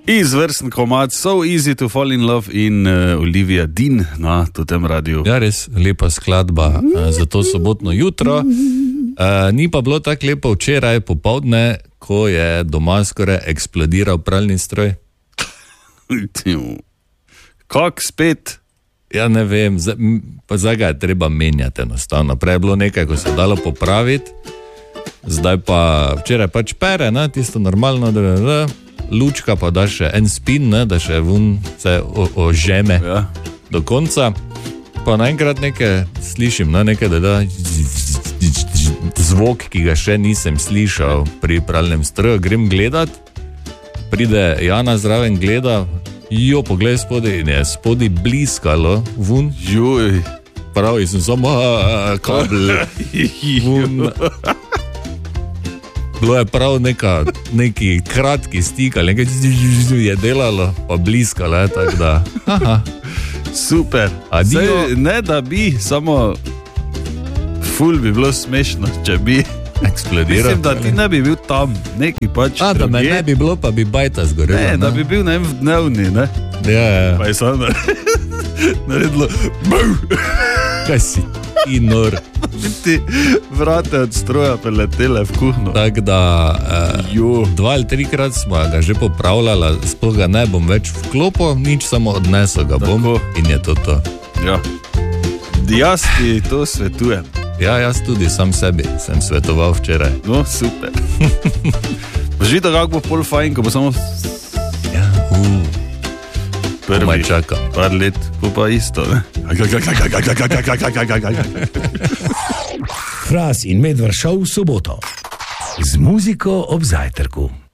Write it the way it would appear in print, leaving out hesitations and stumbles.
Izvrsten komad, So Easy to Fall in Love in Olivia Dean na tem radiju. Ja, res lepa skladba za to sobotno jutro. Ni pa bilo tako lepo včeraj popoldne, ko je doma skoraj eksplodiral pralni stroj. Kak spet? Ja, ne vem, pa zdaj ga je treba menjati enostavno. Prej je bilo nekaj, ko se je dalo popraviti, zdaj pa včeraj pač pere, ne, tisto normalno, lučka pa da še en spin, ne, da še vun se ožeme do konca. Pa naenkrat nekaj slišim, ne, nekaj da zvok, ki ga še nisem slišal pri pralnem stroju. Grem gledat, pride Jana zraven, gleda, poglej spodaj, in je spodaj bliskalo vun. Juj. Prav, sem samo kabel vun. Bilo je prav neki kratki stik, ali nekaj je delalo, pa bliskalo, tako da. Super. Zdaj, ne da bi, samo ful bi bilo smešno, če bi eksplodiral. Mislim, da ti ne bi bil tam, neki pač da me ne bi bilo, pa bi bajta zgorela. Ne, da bi bil ne v dnevni, ne. Ja. Pa je samo naredilo Kaj si ti nor? Ti vrate od stroja preletele v kuhno. Tako da 2 ali 3-krat smo ga že popravljala, sploh ga ne bom več vklopil, nič, samo odnesel ga bom. Tako. In je to. Ja. Jaz ti to svetujem. Ja, jaz tudi sam sebi sem svetoval včeraj. No, super. Boš videl, kako bo pol fajn, ko bo samo prvi čakam. Par let, pa isto, ne? Fras in Medvard Show v soboto z muziko ob zajtrku.